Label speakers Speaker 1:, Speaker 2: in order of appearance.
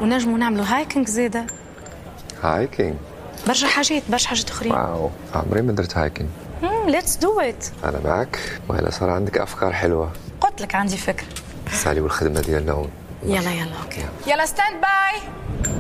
Speaker 1: ونجموا نعملوا هايكنج زيادة.
Speaker 2: هايكنج؟
Speaker 1: برشا حاجات أخرين.
Speaker 2: واو، عمري ما درت هايكنج.
Speaker 1: ليتس دو ات.
Speaker 2: أنا معك، وهلا صار عندك أفكار حلوة.
Speaker 1: قلت لك عندي فكرة.
Speaker 2: سالي والخدمة ديالنا هون.
Speaker 1: يلا أوكي.
Speaker 3: يلا ستاند باي.